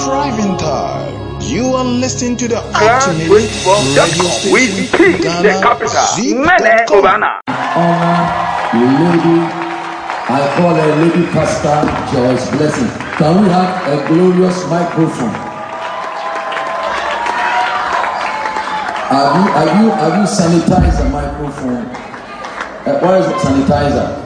driving time. You are listening to the ultimate radio station, Ghana, Zip.com. Lady, I call her Lady Pastor Joyce Blessing. Can we have a glorious microphone? Have you sanitized the microphone? Where is the sanitizer?